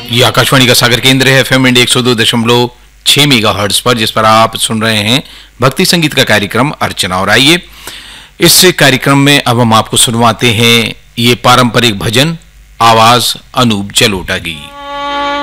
ये आकाशवाणी का सागर केंद्र है एफएम इंडिया 102.6 मेगाहर्ट्ज पर, जिस पर आप सुन रहे हैं भक्ति संगीत का कार्यक्रम अर्चना। और आइए इस कार्यक्रम में अब हम आपको सुनवाते हैं ये पारंपरिक भजन, आवाज अनूप जलोटा की।